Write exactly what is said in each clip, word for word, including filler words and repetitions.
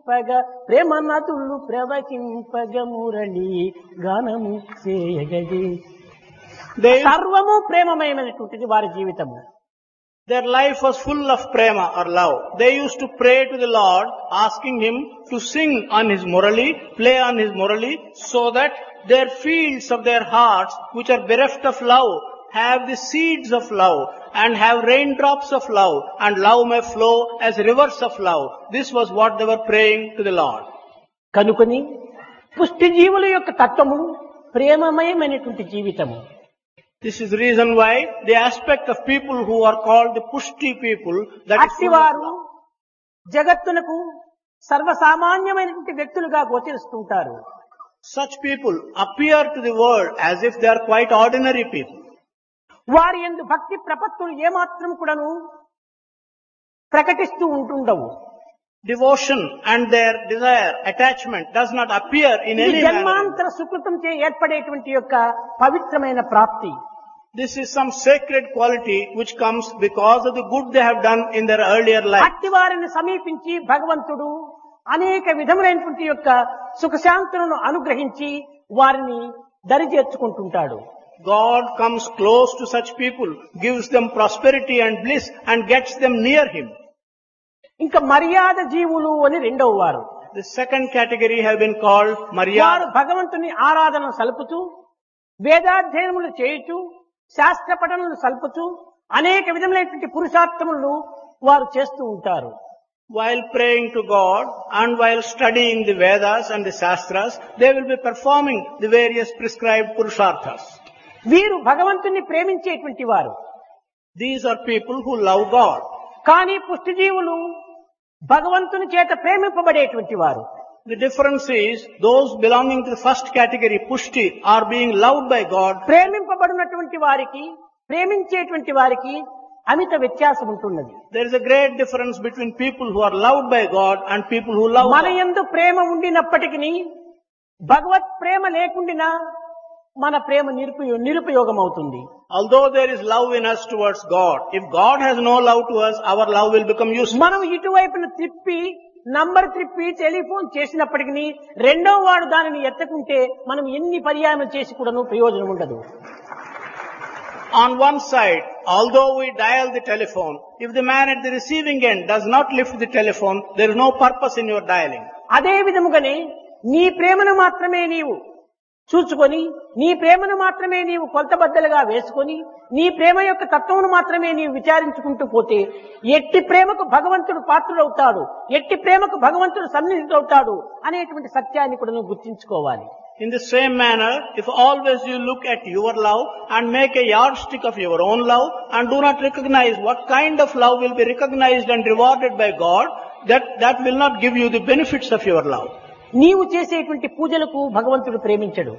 ప్రవహింపగ ప్రేమ నదులు ప్రవహింపగ మురళి గానము చేయగది. They, సర్వము ప్రేమమయమైనటువంటిది వారి జీవితము. their life was full of prema or love. They used to pray to the Lord, asking Him to sing on His murali, play on His murali, so that their fields of their hearts, which are bereft of love, have the seeds of love and have raindrops of love, and love may flow as rivers of love. This was what they were praying to the Lord. కనుకొని పుష్టి జీవుల యొక్క తత్వము ప్రేమమయమైనటువంటి జీవితము. This is the reason why the aspect of people who are called the pushti people, that is full of అట్టివారు love. జగత్తునకు సర్వసామాన్యమైనటువంటి వ్యక్తులుగా గోచరిస్తుంటారు. Such people appear to the world as if they are quite ordinary people. వారి యందు భక్తి ప్రపత్తులు ఏమాత్రం కూడాను ప్రకటిస్తూ ఉంటుండవు. Devotion and their desire, attachment does not appear in ఇది any manner. జన్మాంతర సుకృతం చే ఏర్పడేటువంటి యొక్క పవిత్రమైన ప్రాప్తి. This is some sacred quality which comes because of the good they have done in their earlier life. అట్టి వారిని సమీపించి భగవంతుడు అనేక విధములైనటువంటి యొక్క సుఖశాంతులను అనుగ్రహించి వారిని దరి చేర్చుకుంటుంటాడు. God comes close to such people, gives them prosperity and bliss, and gets them near Him. ఇంకా మర్యాద జీవులు అని రెండవ వారు. The second category have been called వారు Maryada. భగవంతుని ఆరాధన సలుపుతూ వేదాధ్యయనములు చేయుచు శాస్త్ర పఠనలు సలుపుతూ అనేక విధములైనటువంటి పురుషార్థములను వారు చేస్తూ ఉంటారు. While praying to God and while studying the Vedas and the Shastras, they will be performing the various prescribed Purusharthas. వీరు భగవంతుని ప్రేమించేటువంటి వారు. These are people who love God. కానీ పుష్టిజీవులు భగవంతుని చేత ప్రేమింపబడేటువంటి వారు. The difference is those belonging to the first category, Pushti, are being loved by God. ప్రేమింపబడినటువంటి వారికి ప్రేమించేటువంటి వారికి అమిత వ్యత్యాసం ఉంటున్నది. There is a great difference between people who are loved by God and people who love మన God. యందు ప్రేమ ఉండినప్పటికీ భగవత్ ప్రేమ లేకుండా మన ప్రేమ నిరుపయో నిరుపయోగం అవుతుంది. Although there is love in us towards God, if God has no love to us, our love will become useless. మనం ఇటువైపున త్రిప్పి number త్రిప్పి telephone చేసినప్పటికీ రెండో వాడు దానిని ఎత్తకుంటే మనం ఎన్ని పర్యాయం చేసి కూడాను ప్రయోజనం ఉండదు. On one side, although we dial the telephone, if the man at the receiving end does not lift the telephone, there is no purpose in your dialing. అదే విధముగానే నీ ప్రేమను మాత్రమే నీవు చూచుకొని నీ ప్రేమను మాత్రమే నీవు కొలతబద్దలుగా వేసుకొని నీ ప్రేమ యొక్క తత్వమును మాత్రమే నీవు విచారించుకుంటూ పోతే ఎట్టి ప్రేమకు భగవంతుడు పాత్రుడవుతాడు, ఎట్టి ప్రేమకు భగవంతుడు సన్నిహితుడవుతాడు అనేటువంటి సత్యాన్ని కూడా నువ్వు గుర్తించుకోవాలి. In the same manner, if always you look at your love and make a yardstick of your own love and do not recognize what kind of love will be recognized and rewarded by God, that, that will not give you the benefits of your love. నీవు చేసేటువంటి పూజలకు భగవంతుడు ప్రేమించడు.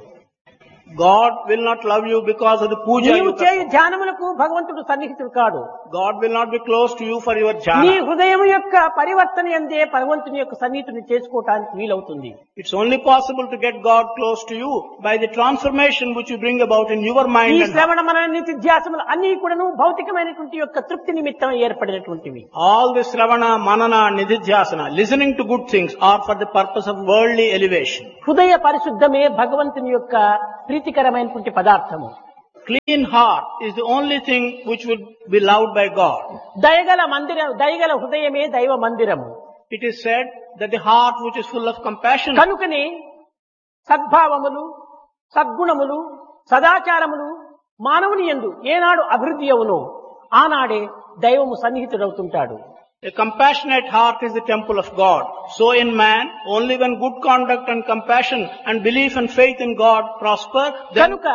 God will not love you because of the puja నీవు you చేయు perform. ధ్యానములకు భగవంతుడు సన్నిహితుడు కాడు. God will not be close to you for your నీ jhana. హృదయం యొక్క పరివర్తన అందే భగవంతుని యొక్క సన్నిహితుని చేసుకోవటానికి వీలవుతుంది. It's only possible to get God close to you by the transformation which you bring about in your ఈ mind and heart. శ్రవణ మన నిత్యాసములు అన్ని కూడాను భౌతికమైనటువంటి యొక్క తృప్తి నిమిత్తం ఏర్పడినటువంటివి. All this Ravana, Manana, Nididhyasana, listening to good things are for the purpose of worldly elevation. హృదయ పరిశుద్ధమే భగవంతుని యొక్క ప్రీతికరమైనటువంటి పదార్థము. Clean heart is the only thing which will be loved by God. దయగల మందిరం దయగల హృదయమే దైవ మందిరము. It is said that the heart which is full of compassion, కనుకనే సద్భావములు సద్గుణములు సదాచారములు మానవుని యందు ఏనాడు అభివృద్ధి అవునో ఆనాడే దైవము సన్నిహితుడవుతుంటాడు. a compassionate heart is the temple of God. So in man, only when good conduct and compassion and belief and faith in God prosper, then కనుక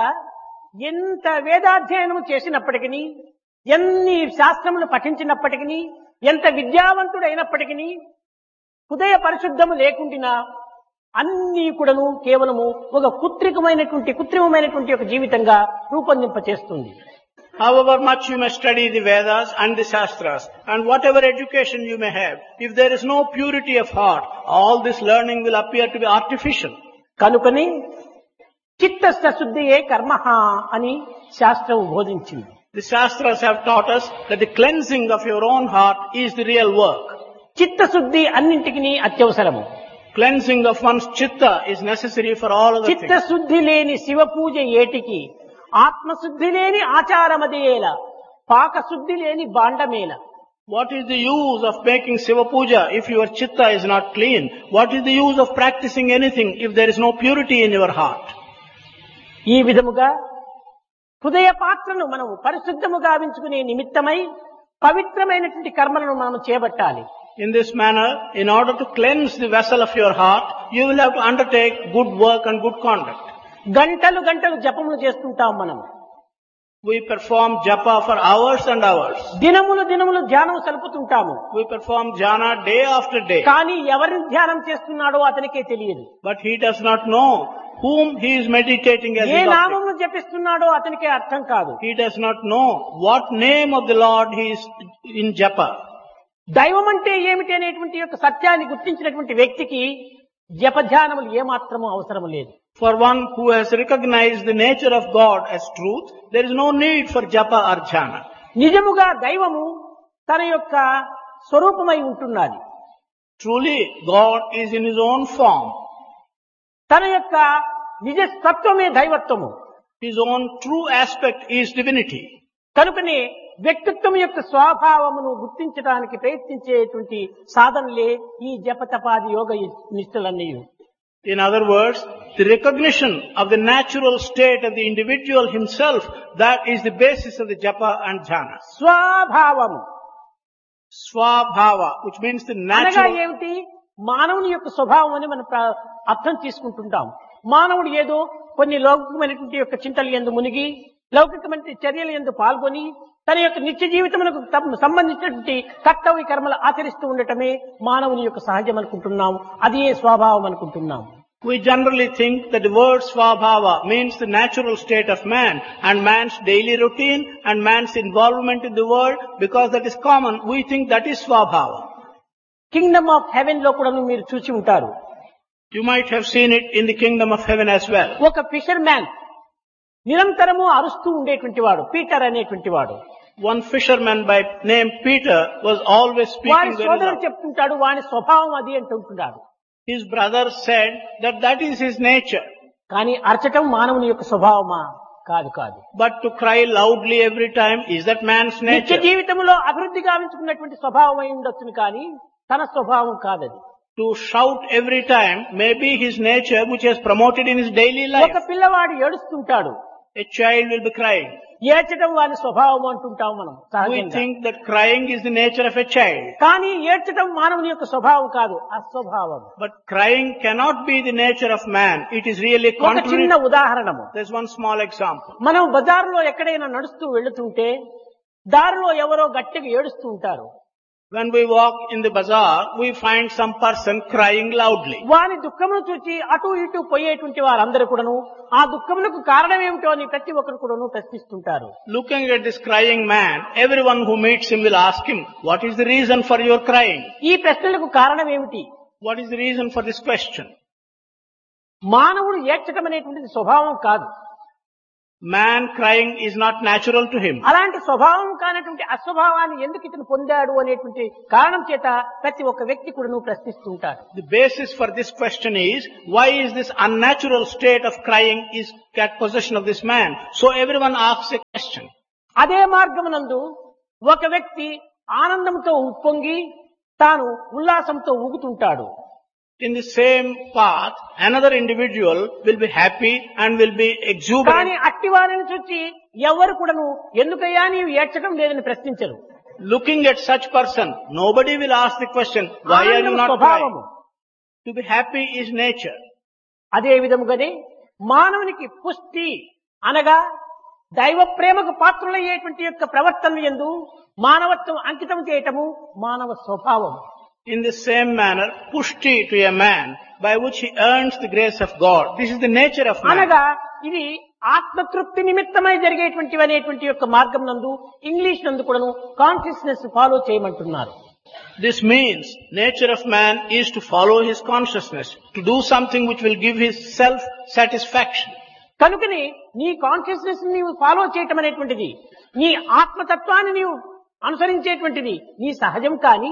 ఎంత వేదాధ్యయనము చేసినప్పటికీ ఎన్ని శాస్త్రములు పఠించినప్పటికీ ఎంత విద్యావంతుడు అయినప్పటికీ హృదయ పరిశుద్ధము లేకుండినా అన్ని కూడాను కేవలము ఒక కుత్రికమైనటువంటి కృత్రిమమైనటువంటి ఒక జీవితంగా రూపొందింప చేస్తుంది. however much you may study the Vedas and the Shastras and whatever education you may have, if there is no purity of heart, all this learning will appear to be artificial. కనుకని చిత్తస్య శుద్ధియే కర్మః అని శాస్త్రం బోధించింది. The Shastras have taught us that the cleansing of your own heart is the real work. చిత్తశుద్ధి అన్నింటికి అత్యవసరము. Cleansing of one's chitta is necessary for all other things. చిత్తశుద్ధి లేని శివ పూజ ఏటికి, ఆత్మశుద్ధి లేని ఆచారమదేల, పాకశుద్ధి లేని బాండమేల. What is the use of making Shiva Puja if your chitta is not clean? What is the use of practicing anything if there is no purity in your heart? ఈ విధముగా హృదయ పాత్రను మనం పరిశుద్ధము గావించుకునే నిమిత్తమై పవిత్రమైనటువంటి కర్మలను మనం చేపట్టాలి. In this manner, in order to cleanse the vessel of your heart, you will have to undertake good work and good conduct. గంటలు గంటలు జపములు చేస్తుంటాం మనం. We perform japa for hours and hours. దినములు దినములు ధ్యానం సలుపుతుంటాము. We perform jhana day after day. కానీ ఎవరిని ధ్యానం చేస్తున్నాడో అతనికే తెలియదు. But he does not know whom he is meditating as A his object. నామమును జపిస్తున్నాడో అతనికే అర్థం కాదు. He does not know what name of the Lord he is in japa. దైవం అంటే ఏమిటి అనేటువంటి యొక్క సత్యాన్ని గుర్తించినటువంటి వ్యక్తికి జపధ్యానములు ఏమాత్రము అవసరం లేదు. For one who has recognized the nature of God as truth, there is no need for japa or jhana. నిజముగా దైవము తన యొక్క స్వరూపమై ఉంటున్నది. Truly, God is in his own form. తన యొక్క నిజ తత్వమే దైవత్వము. His own true aspect is divinity. కనుకనే వ్యక్తిత్వం యొక్క స్వభావమును గుర్తించడానికి ప్రయత్నించేటువంటి సాధనలే ఈ జపతపాది యోగ నిష్ఠలన్నీ. In other words, the recognition of the natural state of the individual himself, that is the basis of the japa and jhana. స్వభావము Swabhava, which means the అనగా natural. ఏమిటి? మానవుని యొక్క స్వభావం అని మనం ప్ర- అర్థం తీసుకుంటుంటాం. మానవుడు ఏదో కొన్ని లౌకికమైనటువంటి యొక్క చింతలు యందు మునిగి లౌకికమైన చర్యల యందు పాల్గొని తన యొక్క నిత్య జీవితమునకు తం- సంబంధించినటువంటి కర్తవ్య కర్మలు ఆచరిస్తూ ఉండటమే మానవుని యొక్క సహజం అనుకుంటున్నాం. అది ఏ స్వభావం అనుకుంటున్నాం. We generally think that the word swabhava means the natural state of man and man's daily routine and man's involvement in the world. Because that is common, we think that is swabhava. Kingdom of haven లో కూడా మీరు చూసి ఉంటారు. You might have seen it in the kingdom of heaven as well. ఒక fissure man నిరంతరము అరుస్తూ ఉండేటువంటి వాడు పీటర్ అనేటువంటి వాడు. One fisherman by name Peter was always వారి speaking very సోదరుడు loud. చెప్తుంటాడు వాని స్వభావం అది అంటుంటున్నాడు. His brother said that that is his nature. కానీ అరచటం మానవుని యొక్క స్వభావమా? కాదు కాదు. But to cry loudly every time, is that man's నిత్య nature? జీవితంలో అభివృద్ధి గావించుకున్నటువంటి స్వభావం అయి ఉండొచ్చును కానీ తన స్వభావం కాదది. To shout every time may be his nature which has promoted in his daily life. ఒక పిల్లవాడు ఏడుస్తుంటాడు. A child will be crying. ఏడ్చటం వాని స్వభావం అంటుంటాం మనం We సహజంగా. think that crying is the nature of a child. కానీ ఏడ్చటం మానవుని యొక్క స్వభావం కాదు, అస్వభావం. But crying cannot be the nature of man. It is really ఒక contrary. చిన్న ఉదాహరణము. There's one small example. మనం బజారులో ఎక్కడైనా నడుస్తూ వెళుతుంటే దారిలో ఎవరో గట్టిగా ఏడుస్తూ ఉంటారు. When we walk in the bazaar, we find some person crying loudly. వాని దుఃఖమును చూచి అటు ఇటు పోయేటువంటి వారందరూ కూడాను ఆ దుఃఖమునకు కారణం ఏమిటో అని ప్రతి ఒక్కరు కూడాను ప్రశ్నిస్తుంటారు. Looking at this crying man, everyone who meets him will ask him, what is the reason for your crying? ఈ ప్రశ్నలకు కారణం ఏమిటి? What is the reason for this question? మానవుడు ఏడ్చటం అనేటువంటిది స్వభావం కాదు. Man crying is not natural to him. అలాంటి స్వభావం కానటువంటి అస్వభావాన్ని ఎందుకు ఇతను పొందాడు అనేటువంటి కారణం చేత ప్రతి ఒక్క వ్యక్తి కూడాను ప్రశ్నిస్తుంటారు. The basis for this question is, why is this unnatural state of crying is at possession of this man? So everyone asks a question. అదే మార్గమునందు ఒక వ్యక్తి ఆనందంతో ఉప్పొంగి తాను ఉల్లాసంతో ఊగుతుంటాడు. In the same path, another individual will be happy and will be కానీ exuberant. అట్టి వారిని చూచి ఎవరు కూడాను ఎందుకయ్యా నీవు ఏడ్చడం లేదని ప్రశ్నించరు. Looking at such person, nobody will ask the question, why are you ఆనందం not స్వభావము. crying? To be happy is nature. అదే విధముగానే మానవునికి పుష్టి అనగా దైవ ప్రేమకు పాత్రులయ్యేటువంటి యొక్క ప్రవర్తన యందు మానవత్వం అంకితం చేయటము మానవ స్వభావం. In the same manner, pushti to a man by which he earns the grace of God. This is the nature of man. అనగా ఇది ఆత్మతృప్తి నిమిత్తమై జరిగేటువంటి అనేటువంటి యొక్క మార్గం నందు ఇంగ్లీష్ నందు కూడాను కాన్షియస్నెస్ ఫాలో చేయమంటున్నారు. This means nature of man is to follow his consciousness, to do something which will give his self satisfaction. కనుకని నీ కాన్షియస్నెస్ నీవు ఫాలో చేయటం అనేటువంటిది నీ ఆత్మతత్వాన్ని నీవు అనుసరించేటువంటిది నీ సహజం. కానీ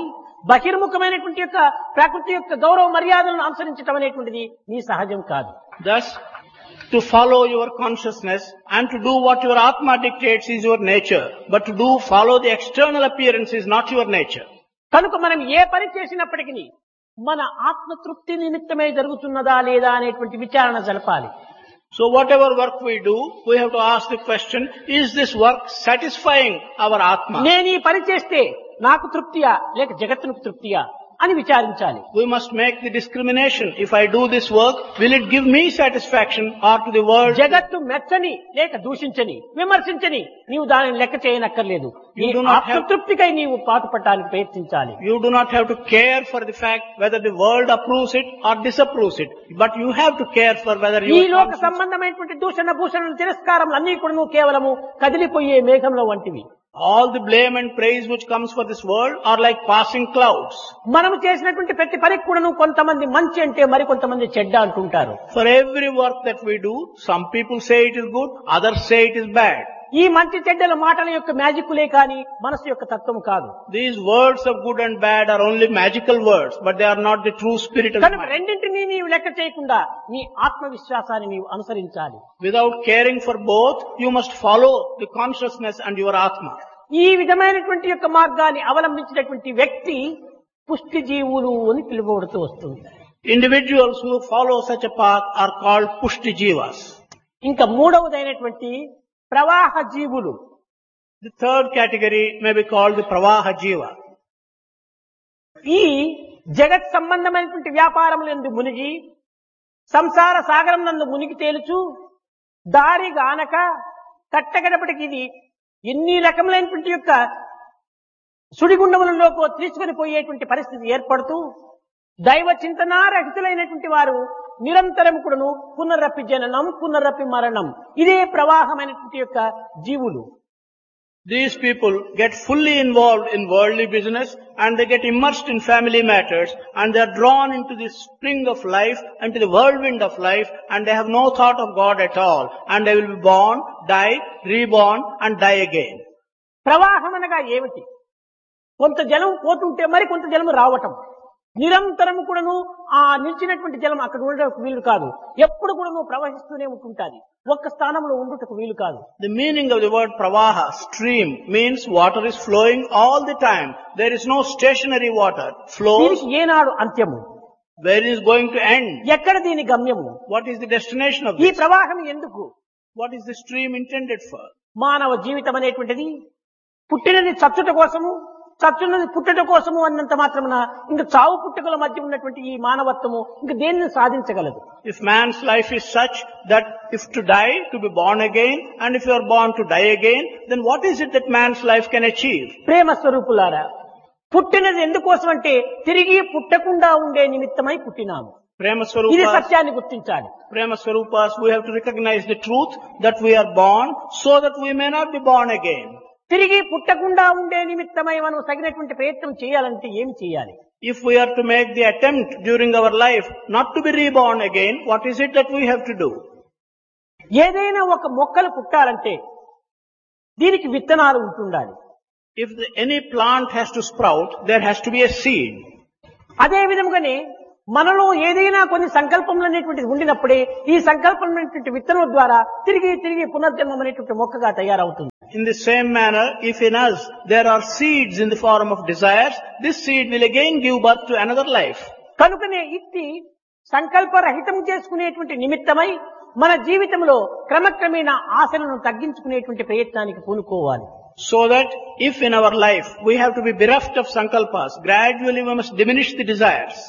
బహిర్ముఖమైనటువంటి యొక్క ప్రకృతి యొక్క గౌరవ మర్యాదలను అనుసరించడం అనేటువంటిది నీ సహజం కాదు. Thus, to follow your consciousness and to do what your Atma dictates is your nature. But to do, follow the external appearance is not your nature. కనుక మనం ఏ పని చేసినప్పటికీ మన ఆత్మ తృప్తి నిమిత్తమే జరుగుతున్నదా లేదా అనేటువంటి విచారణ జరపాలి. So whatever work we do, we have to ask the question, is this work satisfying our Atma? నేను ఈ పని చేస్తే నాకు తృప్తియా లేక జగత్తునికి తృప్తియా అని విచారించాలి. We must make the discrimination. If I do this work, will it give me satisfaction or to the world? జగత్తు మెచ్చని లేక దూషించని విమర్శించని నీవు దానిని లెక్క చేయనక్కర్లేదు. You నీ do not have- ఆత్మతృప్తికై నీవు పాటుపడటానికి ప్రయత్నించాలి. You do not have to care for the fact whether the world approves it or disapproves it. But you have to care for whether ఈ your లోక conscience- సంబంధమైనటువంటి దూషణ భూషణ తిరస్కారములు అన్ని కూడా నువ్వు కేవలము కదిలిపోయే మేఘంలో వంటివి. all the blame and praise which comes for this world are like passing clouds. మనము చేసినటువంటి ప్రతి పనికి కూడాను కొంతమంది మంచి అంటే మరి కొంతమంది చెడ్డ అంటుంటారు. For every work that we do, some people say it is good, others say it is bad. ఈ మంచి చెడ్డల మాటల యొక్క మ్యాజిక్లే కాని మనసు యొక్క తత్వం కాదు. These words of good and bad are only magical words, but they are not the true spirit of the కనుక mind. రెండింటినీ నీవు లెక్క చేయకుండా నీ ఆత్మవిశ్వాసాన్ని నీవు అనుసరించాలి. Without caring for both, you must follow the consciousness and your Atma. ఈ విధమైనటువంటి యొక్క మార్గాన్ని అవలంబించినటువంటి వ్యక్తి పుష్టి జీవులు అని పిలువబడుతూ వస్తుంది. Individuals who follow such a path are called Pushti Jivas. ఇంకా మూడవదైనటువంటి ప్రవాహ జీవులు. The third category may be called the Pravaha Jiva. ఈ జగత్ సంబంధమైనటువంటి వ్యాపారములందు మునిగి సంసార సాగరం నందు మునిగి తేలుచు దారి గానక కట్టగడపటికి ఇది ఎన్ని రకములైనటువంటి యొక్క సుడిగుండములలోకి తీసుకుని పోయేటువంటి పరిస్థితి ఏర్పడుతూ దైవ చింతనారహితులైనటువంటి వారు నిరంతరం కూడాను పునరపి జననం పునరపి మరణం ఇదే ప్రవాహమైనటువంటి యొక్క జీవులు. These people get fully involved in worldly business and they get immersed in family matters and they are drawn into the spring of life, into the whirlwind of life, and they have no thought of God at all, and they will be born, die, reborn and die again. ప్రవాహం అనగా ఏమిటి? కొంత జలం పోతుంటే మరి కొంత జలం రావటం. నిరంతరం కూడాను ఆ నిలిచినటువంటి జలం అక్కడ ఉండటకు వీలు కాదు. ఎప్పుడు కూడాను ప్రవహిస్తూనే ఉంటుంటాది. ఒక్క స్థానంలో ఉండుటకు వీలు కాదు. The meaning of the word pravaha, stream, means water is flowing all the time. There is no stationary water. Flows. దీనికి ఏనాడు అంత్యము? Where is going to end? ఎక్కడ దీని గమ్యము? What is the destination of ఈ this? ప్రవాహం ఎందుకు? What is the stream intended for? మానవ జీవితం అనేటువంటిది పుట్టినది చచ్చుట కోసము, చచ్చున్నది పుట్టుట కోసము అన్నంత మాత్రమున ఇంకా చావు పుట్టుకల మధ్య ఉన్నటువంటి ఈ మానవత్వము ఇంక దేనిని సాధించగలదు? If man's life is such that if to die, to be born again, and if you are born to die again, then what is it that man's life can achieve? ప్రేమ స్వరూపులారా, పుట్టినది ఎందుకోసం అంటే తిరిగి పుట్టకుండా ఉండే నిమిత్తమై పుట్టినాము. Prema ఇది Swarupas, సత్యాన్ని గుర్తించాలి. Prema Swarupas, we have to recognize the truth that we are born so that we may not be born again. తిరిగి పుట్టకుండా ఉండే నిమిత్తమై మనం తగినటువంటి ప్రయత్నం చేయాలంటే ఏమి చేయాలి? If we are to make the attempt during our life not to be reborn again, what is it that we have to do? ఏదైనా ఒక మొక్కలు పుట్టాలంటే దీనికి విత్తనాలు ఉంటుండాలి. If the, any plant has to sprout, there has to be a seed. అదే విధంగానే మనలో ఏదైనా కొన్ని సంకల్పములు అనేటువంటిది ఉండినప్పుడే ఈ సంకల్పం అనేటువంటి విత్తనం ద్వారా తిరిగి తిరిగి పునర్జన్మం అనేటువంటి మొక్కగా తయారవుతుంది. In the same manner, if in us there are seeds in the form of desires, this seed will again give birth to another life. కనుకనే ఇట్టి సంకల్పరహితం చేసుకునేటువంటి నిమిత్తమై మన జీవితంలో క్రమక్రమేణా ఆశలను తగ్గించుకునేటువంటి ప్రయత్నానికి పూనుకోవాలి. So that if in our life we have to be bereft of sankalpas, gradually we must diminish the desires.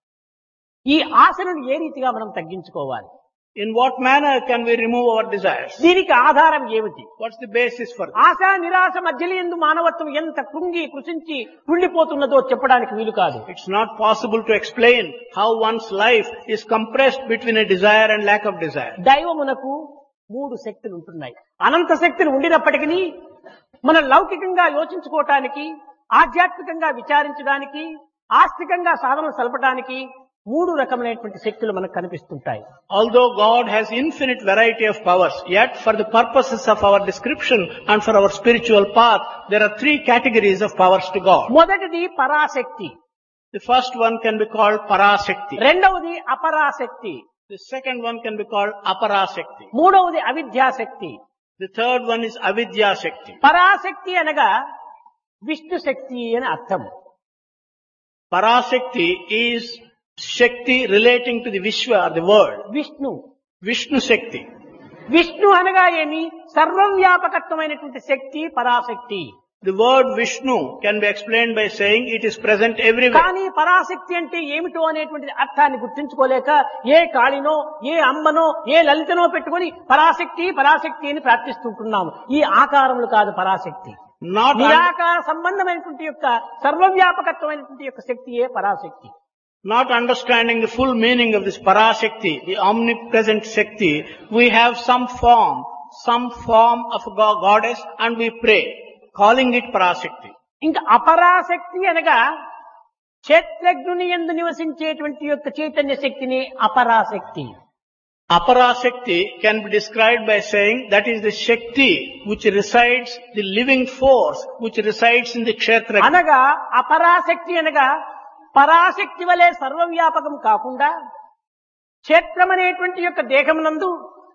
ఈ ఆశలను ఏ రీతిగా మనం తగ్గించుకోవాలి? In what manner can we remove our desires? దీనికి ఆధారం ఏమిటి? What's the basis for that? ఆశ నిరాశ మధ్యలందు మానవత్వం ఎంత కృంగి కృషించి కుళ్ళిపోతున్నదో చెప్పడానికి వీలు కాదు. It's not possible to explain how one's life is compressed between a desire and lack of desire. దైవమునకు మూడు శక్తులు ఉంటున్నాయి. అనంత శక్తులు ఉండినప్పటికీ మన లౌకికంగా యోచించుకోవటానికి, ఆధ్యాత్మికంగా విచారించడానికి, ఆస్తికంగా సాధన సలపడానికి మూడు రకమైనటువంటి శక్తులు మనకు కనిపిస్తుంటాయి. Although God has infinite variety of powers, yet for the purposes of our description and for our spiritual path, there are three categories of powers to God. మొదటిది Parashakti. The first one can be called Parashakti. రెండవది అపరాశక్తి, The second one can be called Aparashakti. మూడవది అవిద్యాశక్తి. The third one is Avidya Shakti. Parashakti అనగా విష్ణు శక్తి అని అర్థం. Parashakti is Shakti relating to the Vishwa or the world. Vishnu Vishnu Shakti. Vishnu అనగా ఏమి? సర్వవ్యాపకత్వమైనటువంటి శక్తి Parashakti. The word Vishnu can be explained by saying it is present everywhere. కానీ పరాశక్తి అంటే ఏమిటో అనేటువంటి అర్థాన్ని గుర్తించుకోలేక ఏ కాళినో, ఏ అమ్మనో, ఏ లలితనో పెట్టుకొని పరాశక్తి పరాశక్తి అని ప్రార్థిస్తుంటున్నాము. ఈ ఆకారములు కాదు పరాశక్తి. Not, un- నిరాకార సంబంధమైనటువంటి యొక్క సర్వవ్యాపకత్వమైనటువంటి యొక్క శక్తియే Parashakti. not understanding the full meaning of this Parashakti, the omnipresent Shakti, we have some form, some form of a go- goddess and we pray, calling it Parashakti. ఇంకా అపరాశక్తి అనగా క్షేత్రజ్ఞుని యందు నివసించేటువంటి యొక్క చైతన్య శక్తిని అపరాశక్తి. Aparashakti can be described by saying that is the Shakti which resides, the living force which resides in the Kshetra. అనగా అపరాశక్తి అనగా పరాశక్తి వలె సర్వవ్యాపకం కాకుండా క్షేత్రం అనేటువంటి యొక్క దేహమునందు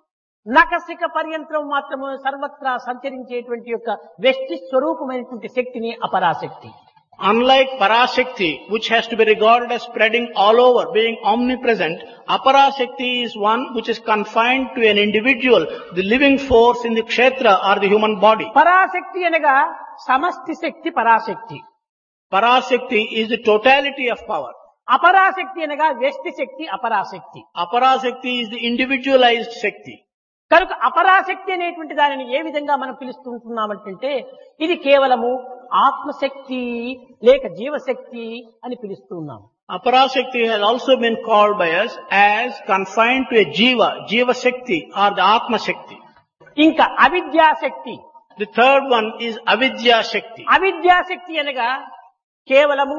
నకసిక పర్యంతం మాత్రము సర్వత్రా సంచరించేటువంటి యొక్క వ్యష్టి స్వరూపమైనటువంటి శక్తిని అపరాశక్తి. Unlike Parashakti, which has to be regarded as spreading all over, being omnipresent, Aparashakti is one which is confined to an individual, the living force in the kshetra or the human body. Parashakti అనగా సమష్టి శక్తి Parashakti. Parashakti is the totality of power. అపరాశక్తి అనగా వ్యష్టి శక్తి అపరాశక్తి. Aparashakti is the individualized Shakti. కనుక అపరాశక్తి అనేటువంటి దానిని ఏ విధంగా మనం పిలుస్తుంటున్నామంటే ఇది కేవలము ఆత్మశక్తి లేక జీవశక్తి అని పిలుస్తూ ఉన్నాం. Aparashakti has also been called by us as confined to a Jiva, Jiva Shakti or the Atma Shakti. ఇంకా అవిద్యాశక్తి. The third one is Avidya Shakti. అవిద్యాశక్తి అనగా కేవలము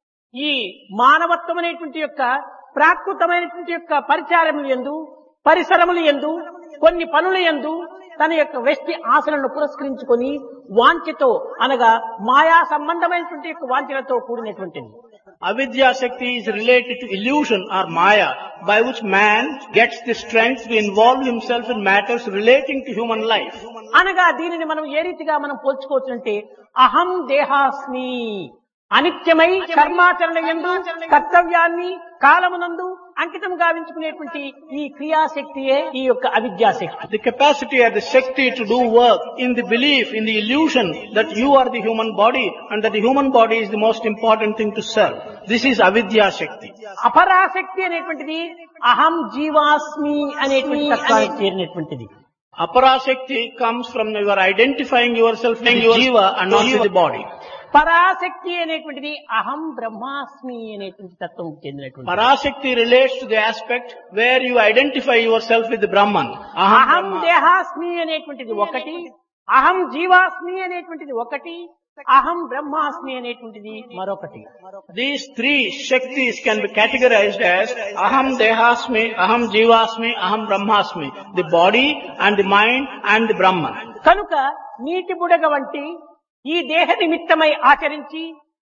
ఈ మానవత్వం అనేటువంటి యొక్క ప్రాకృతమైనటువంటి యొక్క పరిచారములు యందు, పరిసరములు యందు, కొన్ని పనుల యందు తన యొక్క వ్యక్తి ఆశలను పురస్కరించుకొని వాంఛతో అనగా మాయా సంబంధమైనటువంటి యొక్క వాంఛలతో కూడినటువంటిది. Avidya Shakti is related to illusion or Maya, by which man gets the strength to involve himself in matters relating to human life. అనగా దీనిని మనం ఏ రీతిగా మనం పోల్చుకోవచ్చునంటే అహం దేహాస్మి అనిత్యమై కర్మాచరణ యందు కర్తవ్యాన్ని కాలమునందు అంకితం గావించుకునేటువంటి ఈ క్రియాశక్తియే ఈ యొక్క అవిద్యాశక్తి. The capacity or the Shakti to do work in the belief, in the illusion that you are the human body and that the human body is the most important thing to serve. This is Avidya Shakti. అపరాశక్తి అనేటువంటిది అహం జీవాస్మి అనేటువంటి తత్వానికి చేరినటువంటిది. Aparashakti comes from you are identifying yourself with the Jiva and not with the body. Parashakti అనేటువంటిది అహం బ్రహ్మాస్మి అనేటువంటి తత్వం చెందినటువంటి. Parashakti relates to the aspect where you identify yourself with the Brahman. అహం దేహాస్మి అనేటువంటిది ఒకటి, అహం జీవాస్మి అనేటువంటిది ఒకటి, అహం బ్రహ్మాస్మి అనేటువంటిది మరొకటి. These three Shaktis can be categorized as Aham Dehasmi, Aham Jivasmi, Aham Brahmasmi. The body and the mind and the Brahman. కనుక నీటి బుడగ వంటి ఈ దేహ నిమిత్తమై ఆచరించి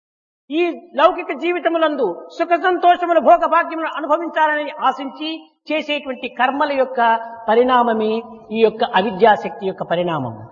ఈ లౌకిక జీవితములందు సుఖ సంతోషముల భోగ భాగ్యములను అనుభవించాలని ఆశించి చేసేటువంటి కర్మల యొక్క పరిణామమే ఈ యొక్క అవిద్యాశక్తి యొక్క పరిణామము.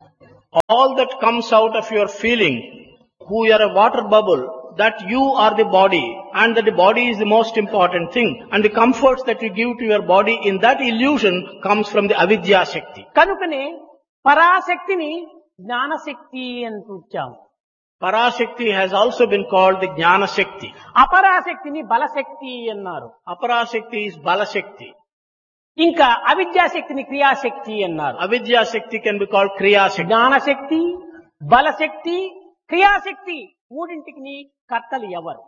All that comes out of your feeling, who you are a water bubble, that you are the body and that the body is the most important thing and the comforts that you give to your body in that illusion comes from the avidya shakti. కనుకనే పరాశక్తిని జ్ఞానశక్తి అని కూర్చాము. Parashakti has also been called the Jnana Shakti. అపరాశక్తిని బలశక్తి అన్నారు. Aparashakti is Bala Shakti. ఇంకా అవిద్యాశక్తిని క్రియాశక్తి అన్నారు. Avidya Shakti can be called Kriya Shakti. జ్ఞానశక్తి, బలశక్తి, క్రియాశక్తి మూడింటికి కర్తలు ఎవరు?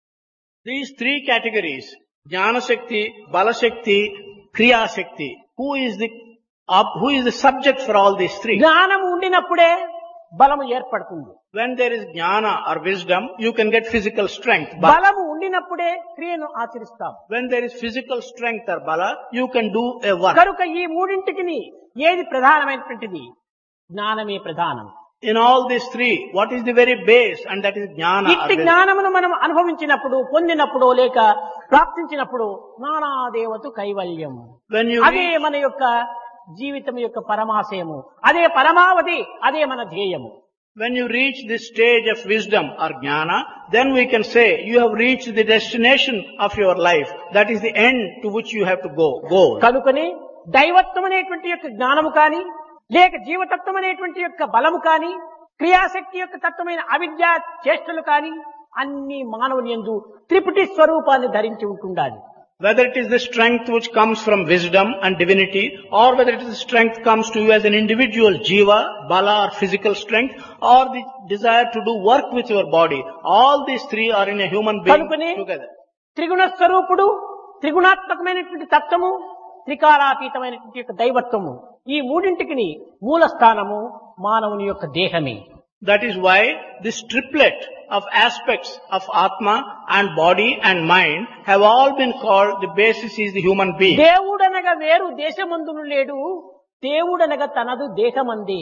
These three categories, Jnana Shakti, Bala Shakti, Kriya Shakti, who is the uh, who is the subject for all these three? జ్ఞానం ఉండినప్పుడే బలము ఏర్పడుతుంది. When there is jnana or wisdom, you can get physical strength. But బలము ఉండినప్పుడే క్రియను ఆచరిస్తాం. when there is physical strength or bala, you can do a work. కనుక ఈ మూడింటికి ఏది ప్రధానమైనటువంటిది? జ్ఞానమే ప్రధానం. In all these three, what is the very base? And that is jnana. or ఇట్టి wisdom. జ్ఞానమును మనం అనుభవించినప్పుడు, పొందినప్పుడు, లేక ప్రాప్తించినప్పుడు జ్ఞానాదేవతు కైవల్యం. When you అదే reach, మన యొక్క జీవితం యొక్క పరమాశయము, అదే పరమావధి, అదే మన ధ్యేయము. when you reach this stage of wisdom or jnana, then we can say you have reached the destination of your life. That is the end to which you have to go. Go. కనుకనే దైవత్వం అనేటువంటి యొక్క జ్ఞానము కాని, లేక జీవతత్వం అనేటువంటి యొక్క బలము కాని, క్రియాశక్తి యొక్క తత్వమైన అవిద్యా చేష్టలు కాని అన్ని మానవుని యందు త్రిపుటి స్వరూపాన్ని ధరించి ఉంటుండాలి. Whether it is the strength which comes from wisdom and divinity, or whether it is the strength comes to you as an individual, jiva, bala or physical strength, or the desire to do work with your body, all these three are in a human being కనుకనే together. త్రిగుణ స్వరూపుడు, త్రిగుణాత్మకమైనటువంటి తత్వము, త్రికాలాతీతమైనటువంటి యొక్క దైవత్వము, ఈ మూడింటికి మూల స్థానము మానవుని యొక్క దేహమే. That is why this triplet of aspects of Atma and body and mind have all been called, the basis is the human being. దేవుడనగా వేరు దేశమందును లేడు, దేవుడనగా తనదు దేహమందే.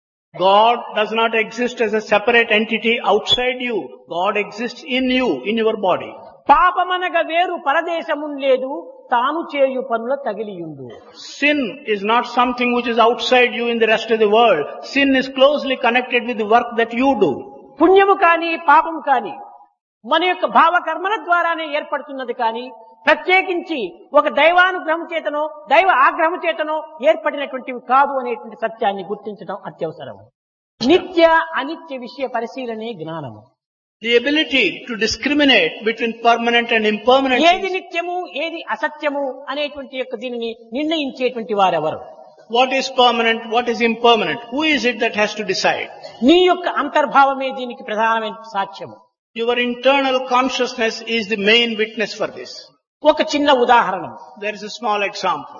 God does not exist as a separate entity outside you. God exists in you, in your body. పాపమనగా వేరు పరదేశమున్ లేదు, తాను చేయు పనుల తగిలియుండు. Sin is not something which is outside you in the rest of the world. Sin is closely connected with the work that you do. పుణ్యము కాని పాపము కాని మన యొక్క భావకర్మల ద్వారానే ఏర్పడుతున్నది కాని ప్రత్యేకించి ఒక దైవానుగ్రహం చేతనో దైవ ఆగ్రహం చేతనో ఏర్పడినటువంటివి కాదు అనేటువంటి సత్యాన్ని గుర్తించడం అత్యవసరం. నిత్య అనిత్య విషయ పరిశీలనే జ్ఞానము. The ability to discriminate between permanent and impermanent ఏది things. నిత్యము ఏది అసత్యము అనేటువంటి యొక్క దీనిని నిర్ణయించేటువంటి వారెవరు? What is permanent, what is impermanent? Who is it that has to decide? నీ యొక్క అంతర్భావమే దీనికి ప్రధానమైన సాక్ష్యము. Your internal consciousness is the main witness for this. ఒక చిన్న ఉదాహరణ, There is a small example.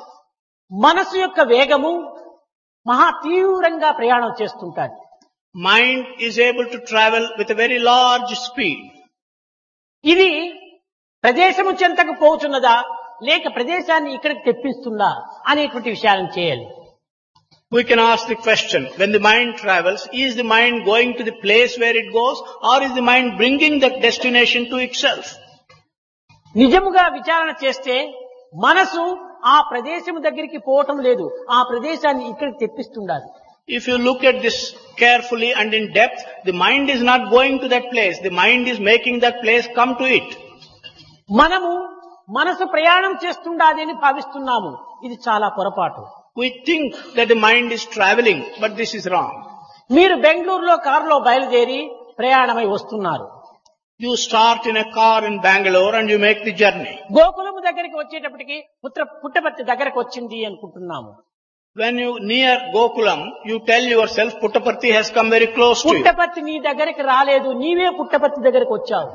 మనసు యొక్క వేగము మహా తీవ్రంగా ప్రయాణం చేస్తుంటాడు. Mind is able to travel with a very large speed. ఇది ప్రదేశము చెంతకు పోతున్నదా లేక ప్రదేశాన్ని ఇక్కడికి తెప్పిస్తుందా అనేటువంటి విషయాలను చేయాలి. We can ask the question, when the mind travels, is the mind going to the place where it goes, or is the mind bringing that destination to itself? నిజముగా విచారణ చేస్తే మనసు ఆ ప్రదేశము దగ్గరికి పోవటం లేదు, ఆ ప్రదేశాన్ని ఇక్కడికి తెప్పిస్తుండాలి. If you look at this carefully and in depth, the mind is not going to that place. The mind is making that place come to it. మనము మనసు ప్రయాణం చేస్తుండాలి అని భావిస్తున్నాము, ఇది చాలా పొరపాటు. We think that the mind is traveling, but this is wrong. మీరు బెంగళూరులో కారులో బయలుదేరి ప్రయాణమై వస్తున్నారు. You start in a car in Bangalore and you make the journey. గోకులము దగ్గరికి వచ్చేటప్పటికి పుత్ర పుట్టపర్తి దగ్గరకు వచ్చింది అనుకుంటున్నాము. When you near Gokulam, you tell yourself Puttaparthi has come very close to you. Puttaparthi నీ దగ్గరికి రాలేదు, నీవే పుట్టపర్తి దగ్గరికి వచ్చావు.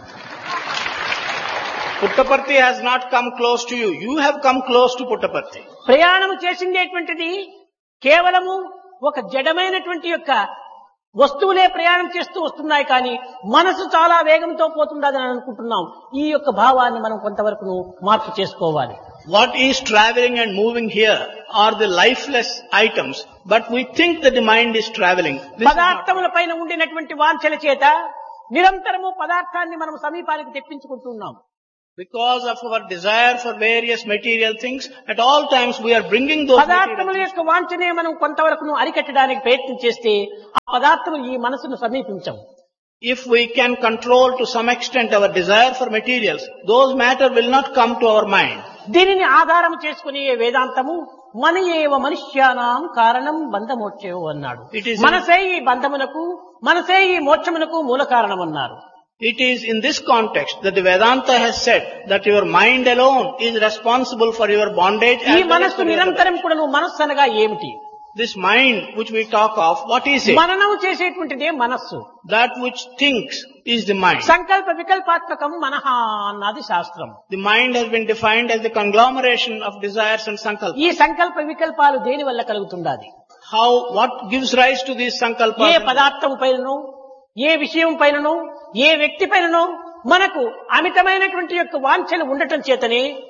Puttaparthi has not come close to you. You have come close to Puttaparthi. ప్రయాణం చేసిందేటువంటిది కేవలము ఒక జడమైనటువంటి యొక్క వస్తువులే ప్రయాణం చేస్తూ వస్తున్నాయి, కానీ మనసు చాలా వేగంతో పోతుండదని అనుకుంటున్నాం. ఈ యొక్క భావాన్ని మనం కొంతవరకు మార్పు చేసుకోవాలి. What is traveling and moving here are the lifeless items, but we think that the mind is traveling. This is not. పదార్థముల పైన ఉండినటువంటి వాంఛల చేత నిరంతరము పదార్థాన్ని మనం సమీపానికి తెప్పించుకుంటున్నాం. Because of our desire for various material things, at all times we are bringing those material పదార్థముల things. యొక్క వాంఛనే మనం కొంతవరకు అరికట్టడానికి ప్రయత్నం చేస్తే ఆ పదార్థములు ఈ మనసును సమీపించవు. If we can control to some extent our desire for materials, those matter will not come to our mind. దీనిని ఆధారం చేసుకునే వేదాంతము మన ఏవ మనుష్యానాం కారణం బంధమోక్షయో అన్నాడు. It is మనసే ఈ బంధమునకు, మనసే ఈ మోక్షమునకు మూల కారణం అన్నారు. It is in this context that the Vedanta has said that your mind alone is responsible for your bondage. ఈ as well as మనస్సు for your నిరంతరం కూడా నువ్వు మనస్సు అనగా ఏమిటి? This mind which we talk of, what is it? మననం చేసేటువంటిదే మనస్సు. That which thinks is the mind. సంకల్ప వికల్పాత్మకం మనహ అన్నది శాస్త్రం. The mind has been defined as the conglomeration of desires and sankalpas. ఈ సంకల్ప వికల్పాలు దేని వల్ల కలుగుతుండాలి? How, what gives rise to these A sankalpas? పదార్థం పైనను, ఏ విషయం పైనను, ఏ వ్యక్తి పైనను మనకు అమితమైనటువంటి యొక్క వాంఛలు ఉండటం చేతనే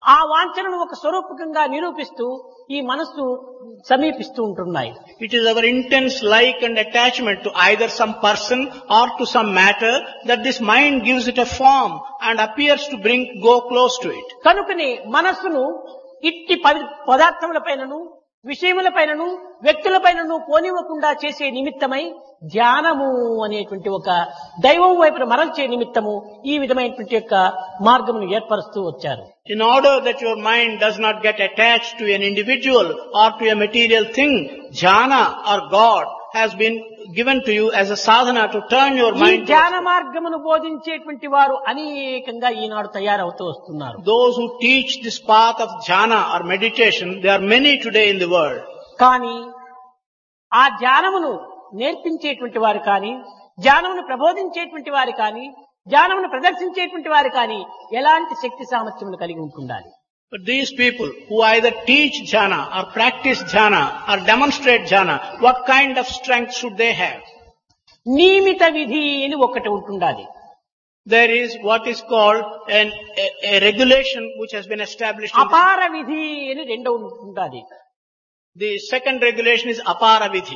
ఆ వాంఛనను ఒక స్వరూపకంగా నిరూపిస్తూ ఈ మనస్సు సమీపిస్తూ ఉంటున్నాయి. It is our intense like and attachment to either some person or to some matter that this mind gives it a form and appears to bring, go close to it. కనుకనే మనస్సును ఇట్టి పద- పదార్థములపైనను విషయములపైనను వ్యక్తులపైనను పోనివ్వకుండా చేసే నిమిత్తమై ధ్యానము అనేటువంటి ఒక దైవం వైపు మరల్చే నిమిత్తము ఈ విధమైనటువంటి యొక్క మార్గమును ఏర్పరుస్తూ వచ్చారు. In order that your mind does not get attached to an individual or to a material thing, jhana or God has been given to you as a sadhana to turn your ఈ mind ధ్యాన towards. మార్గమును బోధించేటువంటి వారు అనేకంగా ఈనాడు తయారవుతూ వస్తున్నారు. Those who teach this path of jhana or meditation, there are many today in the world. కానీ ఆ ధ్యానమును నేర్పించేటువంటి వారు కానీ ధ్యానమును ప్రబోధించేటువంటి వారు కానీ ధ్యానమును ప్రదర్శించేటువంటి వారు కానీ ఎలాంటి శక్తి సామర్థ్యములు కలిగి ఉంటుండాలి. But these people who either teach jhana or practice jhana or demonstrate jhana, what kind of strength should they have? నియమిత విధి అని ఒకటి ఉంటుండాలి. There is what is called an, a, a regulation which has been established. In అపార విధి అని రెండో ఉంటుండాలి. the, the second regulation is apara vidhi.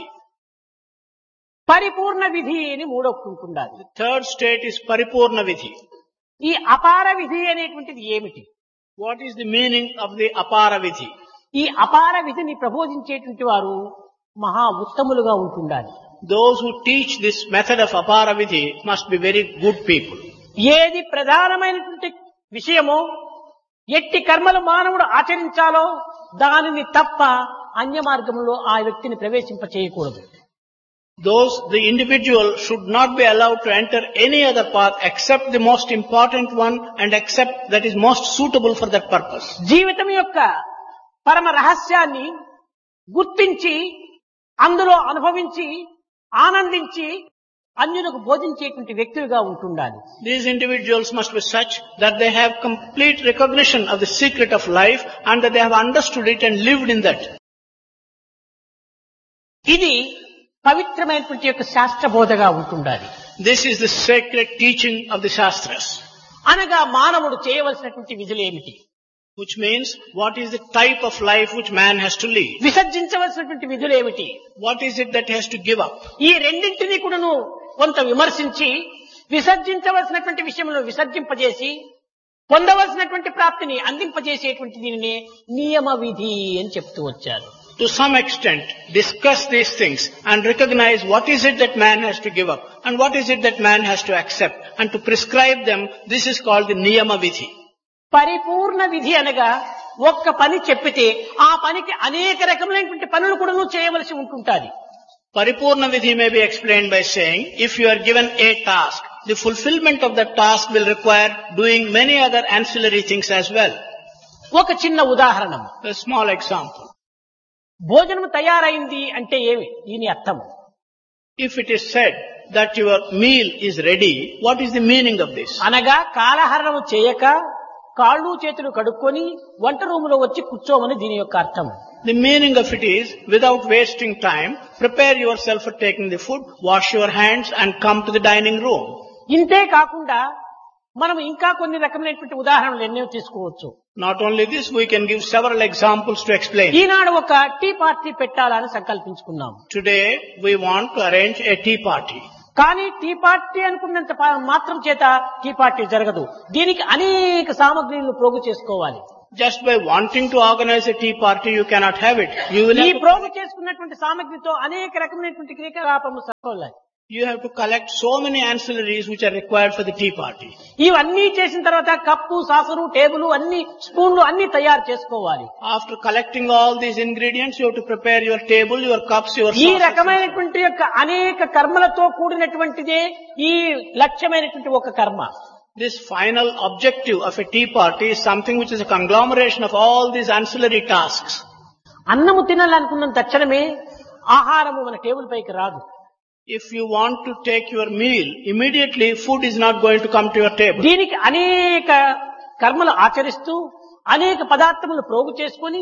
పరిపూర్ణ విధి అని మూడొకటి ఉంటుండాలి. The third state is paripurna vidhi. ఈ అపార విధి అనేటువంటిది ఏమిటి? What is the meaning of the apara vidhi? ఈ అపార విధిని ప్రబోధించేటువంటి వారు మహా ఉత్తములుగా ఉంటుండాలి. Those who teach this method of apara vidhi must be very good people. ఏది ప్రధానమైనటువంటి విషయమో ఎట్టి కర్మలు మానవుడు ఆచరించాలో దానిని తప్ప అన్య మార్గంలో ఆ వ్యక్తిని ప్రవేశింప చేయకూడదు. Those, the individual should not be allowed to enter any other path except the most important one and except that is most suitable for that purpose. జీవితం యొక్క పరమ రహస్యాన్ని గుర్తించి అందులో అనుభవించి ఆనందించి అన్యులకు బోధించేటువంటి వ్యక్తులుగా ఉంటుండాలి. These individuals must be such that they have complete recognition of the secret of life and that they have understood it and lived in that. ఇది పవిత్రమైనటువంటి యొక్క శాస్త్ర బోధగా ఉంటుండాలి. This is the sacred teaching of the Shastras. అనగా మానవుడు చేయవలసినటువంటి విధులు ఏమిటి? Which means, what is the type of life which man has to lead? విసర్జించవలసినటువంటి విధులు ఏమిటి? What is it that he has to give up? ఈ రెండింటినీ కూడాను కొంత విమర్శించి విసర్జించవలసినటువంటి విషయంలో విసర్జింపజేసి పొందవలసినటువంటి ప్రాప్తిని అందింపజేసేటువంటి దీనినే నియమ విధి అని చెప్తూ వచ్చారు. To some extent, discuss these things and recognize what is it that man has to give up and what is it that man has to accept and to prescribe them. This is called the niyama vidhi. పరిపూర్ణ విధి అనగా ఒక్క పని చెప్పితే ఆ పనికి అనేక రకములైనటువంటి పనులు కూడా చేయవలసి ఉంటుంటాది. Paripurna vidhi may be explained by saying, if you are given a task, the fulfillment of that task will require doing many other ancillary things as well. ఒక చిన్న ఉదాహరణ, A small example. భోజనం తయారైంది అంటే ఏమి దీని అర్థం? If it is said that your meal is ready, what is the meaning of this? అనగా కాలహరణము చేయక కాళ్ళు చేతులు కడుక్కొని వంట రూములో వచ్చి కూర్చోమని దీని యొక్క అర్థం. The meaning of it is, without wasting time, prepare yourself for taking the food, wash your hands and come to the dining room. ఇంతే కాకుండా మనం ఇంకా కొన్ని రకమైనటువంటి ఉదాహరణలు ఎన్నో తీసుకోవచ్చు. Not only this, we can give several examples to explain. ఈనాడు ఒక టీ పార్టీ పెట్టాలని సంకల్పించుకున్నాం. Today, we want to arrange a tea party. కానీ టీ పార్టీ అనుకున్నంత పా- మాత్రం చేత టీ పార్టీ జరగదు. దీనికి అనేక సామగ్రిలను ప్రోగు చేసుకోవాలి. Just by wanting to organize a tea party, you cannot have it. You will ఈ have to, ప్రోగు చేసుకున్నటువంటి సామగ్రితో అనేక రకమైనటువంటి క్రియాకలాపము సఫలం. you have to collect so many ancillaries which are required for the tea party. ఇవన్నీ చేసిన తర్వాత కప్పు సాసరు టేబుల్ అన్ని స్పూన్లు అన్ని తయారు చేసుకోవాలి. After collecting all these ingredients, you have to prepare your table, your cups, your ఈ saucers. రకమైనటువంటి యొక్క అనేక కర్మలతో కూడినటువంటిదే ఈ లక్ష్యమైనటువంటి ఒక కర్మ. This final objective of a tea party is something which is a conglomeration of all these ancillary tasks. అన్నము తినాలనుకున్న తక్షణమే ఆహారము మన టేబుల్ పైకి రాదు. If you want to take your meal, immediately food is not going to come to your table. దీనికి అనేక కర్మలు ఆచరిస్తూ అనేక పదార్థములు ప్రోగు చేసుకొని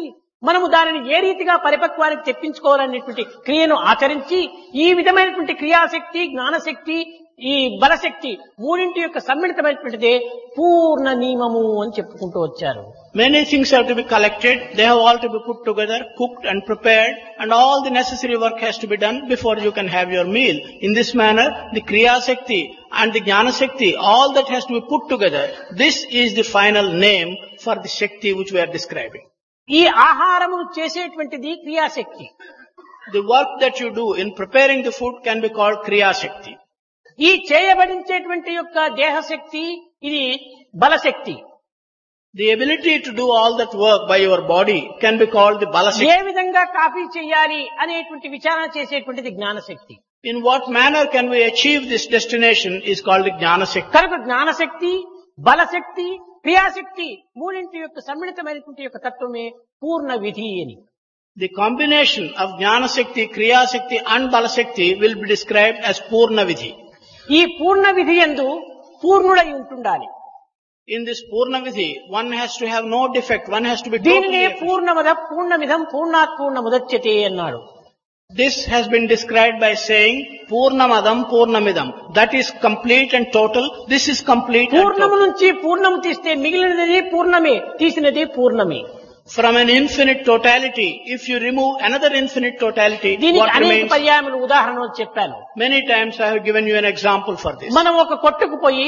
మనము దానిని ఏ రీతిగా పరిపక్వానికి తెప్పించుకోవాలనేటువంటి క్రియను ఆచరించి ఈ విధమైనటువంటి క్రియాశక్తి, జ్ఞానశక్తి, ఈ బలశక్తి మూడింటి యొక్క సమ్మిళితమైనటువంటిదే పూర్ణ నియమము అని చెప్పుకుంటూ వచ్చారు. Many things have to be collected, they have all to be put together, cooked and prepared, and all the necessary work has to be done before you can have your meal. In this manner, the Kriya Shakti and the Jnana Shakti, all that has to be put together. This is the final name for the Shakti which we are describing. ఈ ఆహారమును చేసేటువంటిది క్రియాశక్తి. The work that you do in preparing the food can be called Kriya Shakti. ఈ చేయబడించేటువంటి యొక్క దేహశక్తి ఇది బలశక్తి. The ability to do all that work by your body can be called the Bala Shakti. ఏ విధంగా coffee చేయాలి అనేటువంటి విచారణ చేసేటువంటిది జ్ఞానశక్తి. In what manner can we achieve this destination is called the Jnana Shakti. కనుక జ్ఞానశక్తి, బలశక్తి, క్రియాశక్తి మూడింటి యొక్క సమ్మిళితమైనటువంటి యొక్క తత్వమే పూర్ణ విధి అని. The combination of Jnana Shakti, Kriya Shakti and Bala Shakti will be described as Purna Vidhi. ఈ పూర్ణ విధి యందు పూర్ణుడై ఉంటుండాలి. In this Purna Vidhi, one has to have no defect, one has to be దీనినే totally... పూర్ణమద పూర్ణమిదం పూర్ణాత్ పూర్ణముదచ్యతే అన్నాడు. This has been described by saying Purnamadam Purnamidam. That is complete and total. This is complete and పూర్ణము total. నుంచి పూర్ణము తీస్తే మిగిలినది పూర్ణమే, తీసినది పూర్ణమే. From an infinite totality, if you remove another infinite totality, దీనికి what అనేక remains? పర్యాయములు ఉదాహరణలు చెప్పాను. Many times I have given you an example for this. మనం ఒక కొట్టుకు పోయి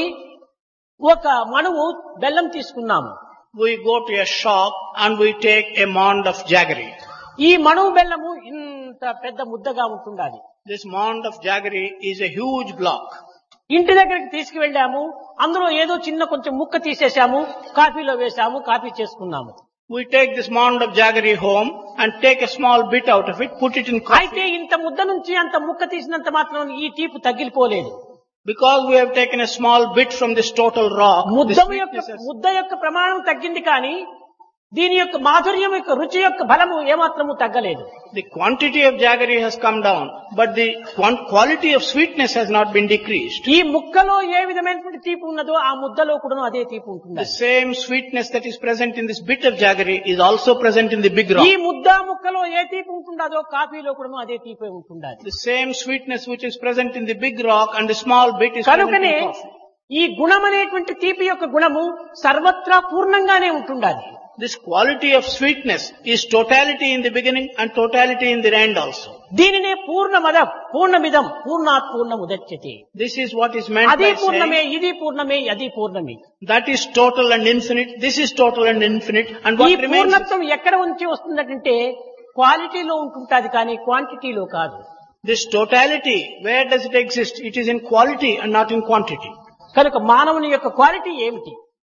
ఒక మణువు బెల్లం తీసుకున్నాము. We go to a shop and we take a mound of jaggery. ఈ మణువు బెల్లము ఇంత పెద్ద ముద్దగా ఉంటుండాలి. This mound of jaggery is a huge block. ఇంటి దగ్గరికి తీసుకువెళ్ళాము, అందులో ఏదో చిన్న కొంచెం ముక్క తీసేశాము, కాఫీలో వేశాము, కాఫీ చేసుకున్నాము. We take this mound of jaggery home and take a small bit out of it, put it in అయితే coffee. ఇంత ముద్ద నుంచి అంత ముక్క తీసినంత మాత్రం ఈ తీపు తగ్గిపోలేదు. Because we have taken a small bit from this total rock, the ముద్ద యొక్క sweetness has- ముద్ద యొక్క ప్రమాణం తగ్గింది కానీ దీని యొక్క మాధుర్యం యొక్క రుచి యొక్క బలము ఏమాత్రము తగ్గలేదు. the quantity of jaggery has come down, but the quan- quality of sweetness has not been decreased. ఈ ముక్కలో ఏ విధమైనటువంటి తీపి ఉన్నదో ఆ ముద్దలో కూడా అదే తీపి ఉంటుంది. The same sweetness that is present in this bit of jaggery is also present in the big ఈ rock. ముద్ద ముక్కలో ఏ తీపి ఉంటుండదో కాఫీలో కూడా అదే తీపి ఉంటుండాలి. The same sweetness which is present in the big rock and the small bit is present కనుకనే in coffee. ఈ గుణం అనేటువంటి తీపి యొక్క గుణము సర్వత్రా పూర్ణంగానే ఉంటుండాలి. This quality of sweetness is totality in the beginning and totality in the end also. దీనినే పూర్ణమద పూర్ణమిదం పూర్ణాత్ పూర్ణముదచ్యతే. This is what is meant అది by పూర్ణమే, saying ఇది పూర్ణమే, అది పూర్ణమే. that is total and infinite, this is total and infinite, and ఈ what remains is- పూర్ణత్వం ఎక్కడ ఉంచి వస్తుందంటే క్వాలిటీలో ఉంటుంటాది కానీ క్వాంటిటీలో కాదు. this totality, where does it exist? It is in quality and not in quantity. కనుక మానవుని యొక్క క్వాలిటీ ఏమిటి?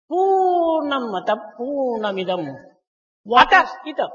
పూర్ణమత పూర్ణమిదం What అత is, ఇతం.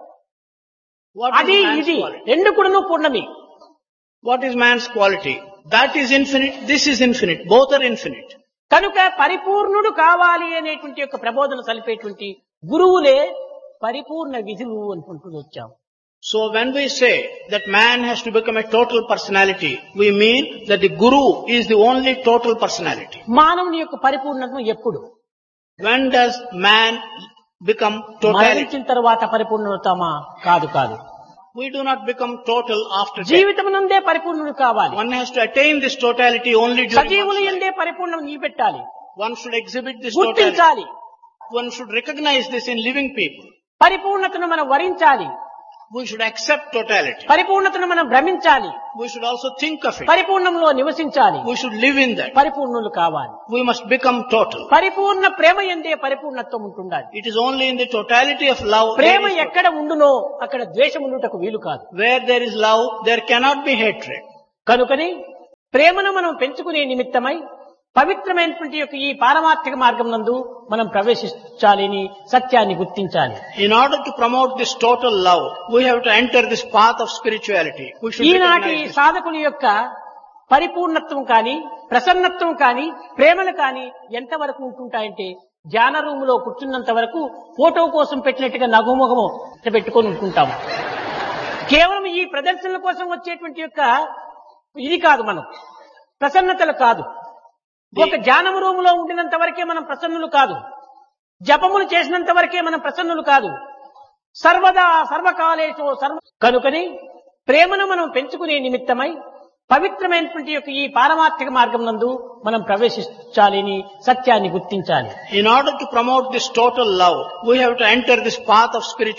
what అది is man's ఇది quality? రెండు కూడాను పూర్ణమే. What is man's quality? That is infinite, this is infinite, both are infinite. కనుక పరిపూర్ణుడు కావాలి అనేటువంటి యొక్క ప్రబోధన సలిపేటువంటి గురువులే పరిపూర్ణ విధులు అనుకుంటూ వచ్చాం. So when we say that man has to become a total personality, we mean that the guru is the only total personality. మానవుని యొక్క పరిపూర్ణత్వం ఎప్పుడు? When does man become totality? మరణించిన తర్వాత పరిపూర్ణమవుతామా? కాదు కాదు. We do not become total after death. జీవితమునందే పరిపూర్ణుడు కావాలి. One has to attain this totality only during సజీవులు one's life. ఎందే పరిపూర్ణం నిలబెట్టాలి, One should exhibit this totality. గుర్తించాలి. One should recognize this in living people. పరిపూర్ణతను మనం వరించాలి, We should accept totality. పరిపూర్ణతను మనం భ్రమించాలి, We should also think of it. పరిపూర్ణంలో నివసించాలి, We should live in that. పరిపూర్ణులు కావాలి. We must become total. పరిపూర్ణ ప్రేమ ఎందే పరిపూర్ణత్వం ఉంటుండాలి. It is only in the totality of love. Prema there is- ఎక్కడ ఉండునో అక్కడ ద్వేషముండుటకు వీలు కాదు. Where there is love, there cannot be hatred. కనుకని ప్రేమను మనం పెంచుకునే నిమిత్తమై పవిత్రమైనటువంటి యొక్క ఈ పారమార్థిక మార్గం నందు మనం ప్రవేశించాలని సత్యాన్ని గుర్తించాలి. In order to promote this total love, we have to enter this path of spirituality. We should ఈనాటి recognize this. సాధకుల యొక్క పరిపూర్ణత్వం కాని, ప్రసన్నత్వం కాని, ప్రేమలు కాని ఎంతవరకు ఉంటుంటాయంటే ధ్యాన రూమ్ లో కూర్చున్నంత వరకు ఫోటో కోసం పెట్టినట్టుగా నగుముఖము పెట్టుకొని ఉంటుంటాము. కేవలం ఈ ప్రదర్శనల కోసం వచ్చేటువంటి యొక్క ఇది కాదు, మనం ప్రసన్నతలు కాదు. ఒక ధ్యానము రూమ్ లో ఉండినంత వరకే మనం ప్రసన్నులు కాదు, జపములు చేసినంత వరకే మనం ప్రసన్నులు కాదు. సర్వదా సర్వకాలేషు సర్వ కనుకని ప్రేమను మనం పెంచుకునే నిమిత్తమై పవిత్రమైనటువంటి యొక్క ఈ పారమార్థిక మార్గం నందు మనం ప్రవేశించాలని సత్యాన్ని గుర్తించాలి. In order to promote this total love, we have to enter this path of spirituality.